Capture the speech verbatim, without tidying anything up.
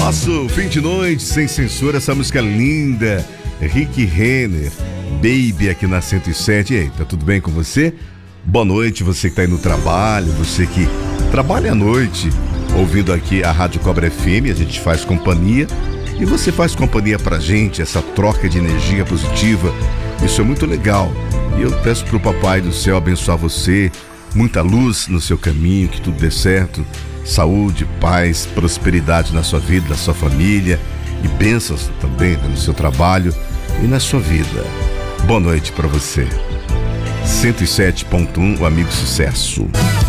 Nosso fim de noite sem censura, essa música linda, Rick Renner, Baby, aqui na cento e sete. E aí, tá tudo bem com você? Boa noite, você que tá aí no trabalho, você que trabalha à noite, ouvindo aqui a Rádio Cobra F M, a gente faz companhia e você faz companhia pra gente, essa troca de energia positiva, isso é muito legal. E eu peço pro Papai do Céu abençoar você, muita luz no seu caminho, que tudo dê certo, saúde, paz, prosperidade na sua vida, na sua família e bênçãos também no seu trabalho e na sua vida. Boa noite para você. cento e sete ponto um, o Amigo Sucesso.